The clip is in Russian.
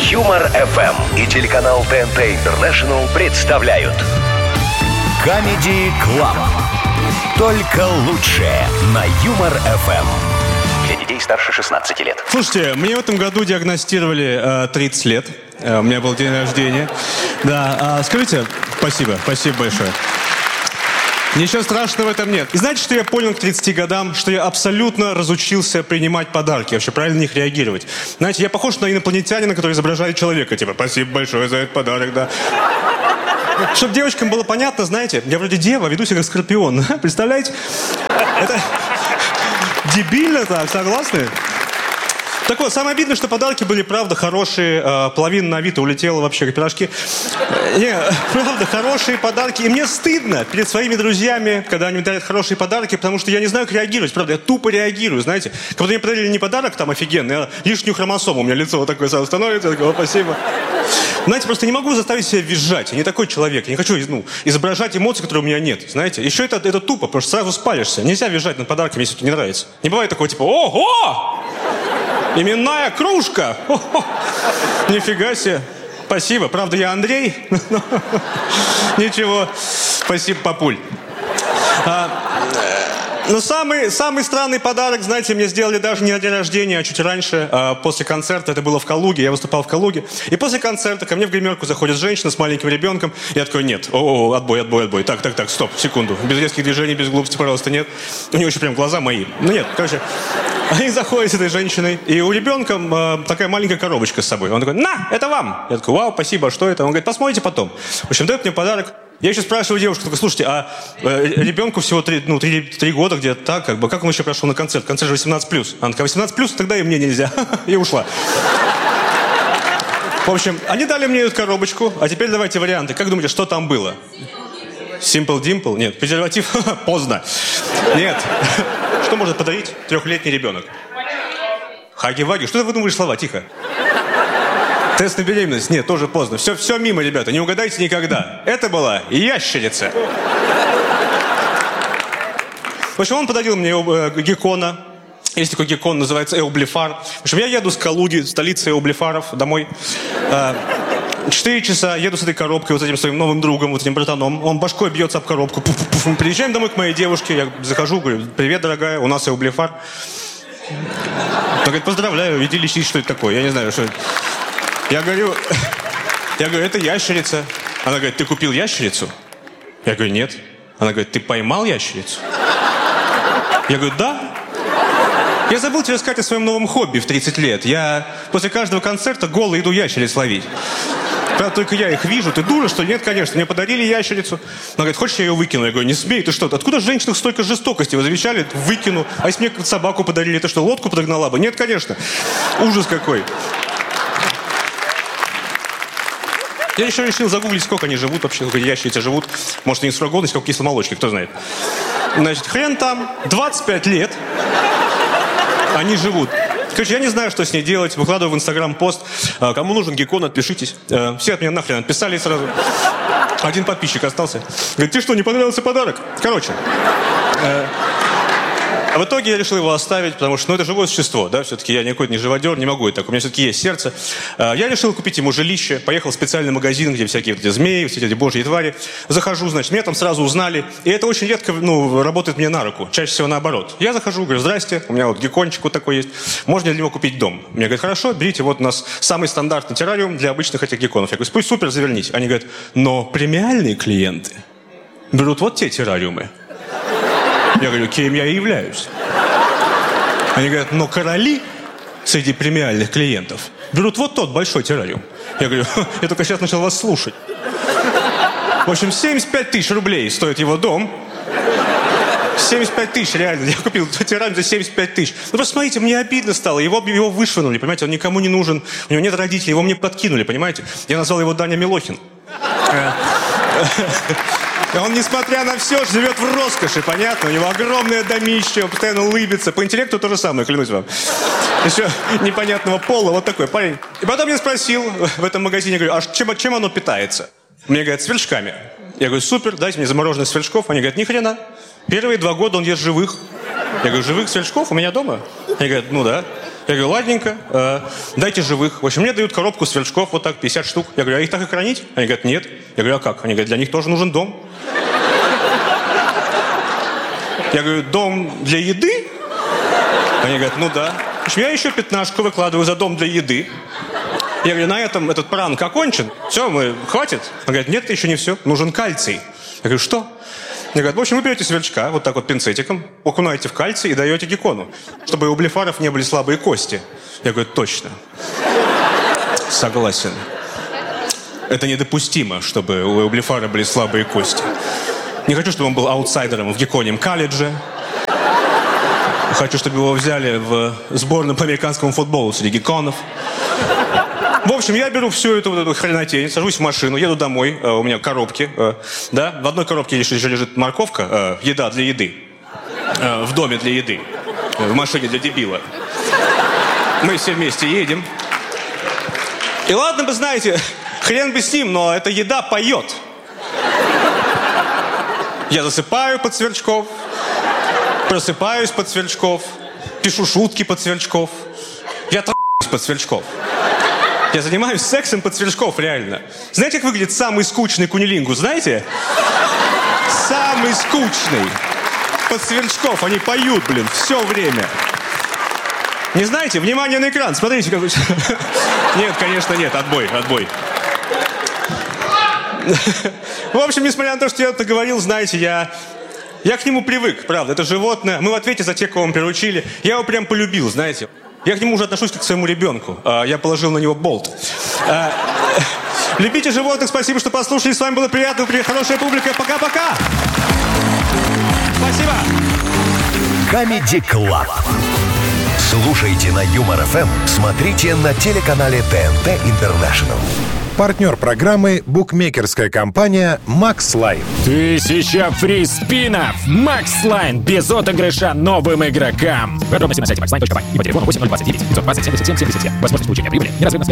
Юмор ФМ и телеканал ТНТ Интернешнл представляют Comedy Club. Только лучшее на Юмор ФМ. Для детей старше 16 лет. Слушайте, мне в этом году диагностировали 30 лет. У меня был день рождения. Да, скажите, спасибо большое. Ничего страшного в этом нет. И знаете, что я понял к 30 годам? Что я абсолютно разучился принимать подарки, вообще правильно на них реагировать. Знаете, я похож на инопланетянина, который изображает человека. Типа, спасибо большое за этот подарок, да. Чтобы девочкам было понятно, знаете, я вроде дева, веду себя как скорпион. Представляете? Это дебильно так, согласны? Так вот, самое обидное, что подарки были, правда, хорошие. Половина на Авито улетела вообще, как пирожки. Не, правда, хорошие подарки. И мне стыдно перед своими друзьями, когда они мне дарят хорошие подарки, потому что я не знаю, как реагировать. Правда, я тупо реагирую, знаете. Когда мне подарили не подарок там офигенный, а лишнюю хромосому. У меня лицо вот такое сразу становится. Я такой, спасибо. Знаете, просто не могу заставить себя визжать. Я не такой человек. Я не хочу изображать эмоции, которые у меня нет. Знаете, еще это тупо, потому что сразу спалишься. Нельзя визжать над подарками, если тебе не нравится. Не бывает такого типа, ого! Именная кружка! О-хо! Нифига себе! Спасибо. Правда, я Андрей. Ничего. Спасибо, папуль. Но самый странный подарок, знаете, мне сделали даже не на день рождения, а чуть раньше, после концерта. Это было в Калуге, я выступал в Калуге. И после концерта ко мне в гримерку заходит женщина с маленьким ребенком. Я такой, нет, отбой. Так, стоп, секунду. Без резких движений, без глупости, пожалуйста, нет. У нее еще прям глаза мои. Ну нет, короче, они заходят с этой женщиной, и у ребенка такая маленькая коробочка с собой. Он такой, на, это вам. Я такой, вау, спасибо, что это? Он говорит, посмотрите потом. В общем, дает мне подарок. Я еще спрашиваю девушку, такой, слушайте, а ребенку всего 3 года где-то так, как он еще прошел на концерт? Концерт же 18+. Она такая, 18+, тогда и мне нельзя. И ушла. В общем, они дали мне эту коробочку, а теперь давайте варианты. Как думаете, что там было? Simple Dimple? Нет. Презерватив? Поздно. Нет. Что может подарить 3-летний ребенок? Хаги-ваги. Что ты выдумываешь слова? Тихо. Тест на беременность? Нет, тоже поздно. Все мимо, ребята, не угадайте никогда. Это была ящерица. В общем, он подарил мне геккона. Есть такой геккон, называется эублифар. В общем, я еду с Калуги, столицы эублифаров, домой. 4 часа еду с этой коробкой, вот с этим своим новым другом, вот этим братаном. Он башкой бьется об коробку. Мы приезжаем домой к моей девушке. Я захожу, говорю, привет, дорогая, у нас эублифар. Она говорит, поздравляю, иди лечить, что это такое. Я не знаю, что это. Я говорю, это ящерица. Она говорит, ты купил ящерицу? Я говорю, нет. Она говорит, ты поймал ящерицу? Я говорю, да. Я забыл тебе сказать о своем новом хобби в 30 лет. Я после каждого концерта голый иду ящериц ловить. Правда, только я их вижу. Ты дура, что ли? Нет, конечно. Мне подарили ящерицу. Она говорит, хочешь, я ее выкину? Я говорю, не смей, ты что? Откуда в женщинах столько жестокости? Вы завещали? Выкину. А если мне собаку подарили, ты что, лодку подогнала бы? Нет, конечно. Ужас какой. Я еще решил загуглить, сколько они живут вообще, сколько ящерицы живут. Может, они срок годности, сколько кисломолочки, кто знает. Значит, хрен там, 25 лет они живут. Короче, я не знаю, что с ней делать. Выкладываю в Инстаграм пост. Кому нужен геккон, отпишитесь. Все от меня нахрен отписали сразу. Один подписчик остался. Говорит, тебе что, не понравился подарок? Короче. А в итоге я решил его оставить, потому что, это живое существо, да, все-таки я никакой не живодер, не могу и так, у меня все-таки есть сердце. Я решил купить ему жилище, поехал в специальный магазин, где всякие вот эти змеи, все эти божьи твари. Захожу, значит, меня там сразу узнали, и это очень редко, работает мне на руку, чаще всего наоборот. Я захожу, говорю, здрасте, у меня вот геккончик вот такой есть, можно для него купить дом? Мне говорят, хорошо, берите, вот у нас самый стандартный террариум для обычных этих гекконов. Я говорю, пусть супер, заверните. Они говорят, но премиальные клиенты берут вот те террариумы. Я говорю, кем я и являюсь. Они говорят, но короли среди премиальных клиентов берут вот тот большой террариум. Я говорю, я только сейчас начал вас слушать. В общем, 75 тысяч рублей стоит его дом. 75 тысяч, реально. Я купил террариум за 75 тысяч. Ну, просто смотрите, мне обидно стало. Его вышвырнули, понимаете, он никому не нужен. У него нет родителей, его мне подкинули, понимаете. Я назвал его Даня Милохин. Он, несмотря на все, живет в роскоши, понятно? У него огромное домище, он постоянно улыбится. По интеллекту то же самое, клянусь вам. Еще непонятного пола, вот такой парень. И потом я спросил в этом магазине, говорю, а чем оно питается? Мне говорят, сверчками. Я говорю, супер, дайте мне замороженных сверчков. Они говорят, ни хрена. Первые 2 года он ест живых. Я говорю, живых сверчков у меня дома? Они говорят, ну да. Я говорю, ладненько, дайте живых. В общем, мне дают коробку сверчков, вот так, 50 штук. Я говорю, а их так и хранить? Они говорят, нет. Я говорю, а как? Они говорят, для них тоже нужен дом. Я говорю, дом для еды? Они говорят, ну да. В общем, я еще 15 выкладываю за дом для еды. Я говорю, на этом этот пранк окончен. Все, хватит? Он говорит, нет, это еще не все. Нужен кальций. Я говорю, что? Они говорят, в общем, вы берете сверчка, вот так вот пинцетиком, окунаете в кальций и даете геккону, чтобы у блефаров не были слабые кости. Я говорю, точно. Согласен. Это недопустимо, чтобы у блефара были слабые кости. Не хочу, чтобы он был аутсайдером в гекконем колледже. Хочу, чтобы его взяли в сборную по американскому футболу среди гекконов. В общем, я беру всю эту хренотень, сажусь в машину, еду домой, у меня коробки, да, в одной коробке еще лежит морковка, еда для еды, в доме для еды, в машине для дебила. Мы все вместе едем. И ладно бы, знаете, хрен бы с ним, но эта еда поет. Я засыпаю под сверчков, просыпаюсь под сверчков, пишу шутки под сверчков, я трахаюсь под сверчков. Я занимаюсь сексом под сверчков, реально. Знаете, как выглядит самый скучный кунилингус, знаете? Самый скучный. Под сверчков, они поют, блин, все время. Не знаете? Внимание на экран, смотрите, как... Нет, конечно, нет, отбой. В общем, несмотря на то, что я это говорил, знаете, я к нему привык, правда, это животное. Мы в ответе за тех, кого мы приручили. Я его прям полюбил, знаете. Я к нему уже отношусь как к своему ребенку. Я положил на него болт. Любите животных, спасибо, что послушали. С вами было приятно, хорошая публика. Пока-пока. Спасибо. Comedy Club. Слушайте на Юмор ФМ, смотрите на телеканале ТНТ International. Партнер программы — букмекерская компания «Макслайн». 1000 фриспинов! Макслайн без отыгрыша новым игрокам. Подробности на сайте maxline.by и по телефону 8029 520 77 77. Возможность получения прибыли неразрывно